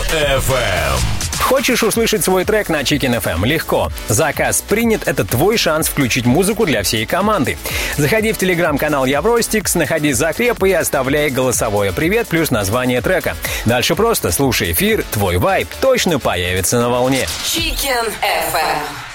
FM. Хочешь услышать свой трек на Chicken FM? Легко. Заказ принят — это твой шанс включить музыку для всей команды. Заходи в телеграм-канал Евростикс, находи закреп и оставляй голосовое «Привет» плюс название трека. Дальше просто слушай эфир, твой вайб точно появится на волне. Chicken FM.